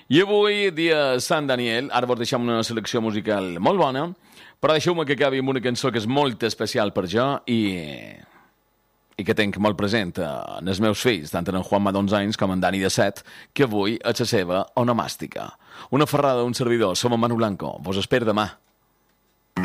I avui, dia Sant Daniel, ara vos deixem una selecció musical molt bona, però deixeu-me que acabi amb una cançó que és molt especial per jo i que tenc molt present en els meus fills, tant en Juanma d'11 anys com en Dani de 7, que avui és la seva onomàstica. Una ferrada d'un servidor, som en Manu Blanco. Vos espero demà.